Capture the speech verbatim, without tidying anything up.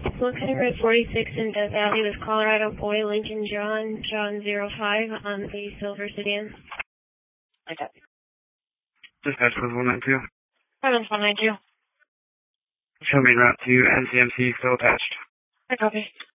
Looking at Route forty-six in Death Valley with Colorado Boy, Lincoln John, John zero five on the silver sedan. Okay. Dispatch was one nine two. Seven one nine two. Show me route to N C M C still attached. I copy.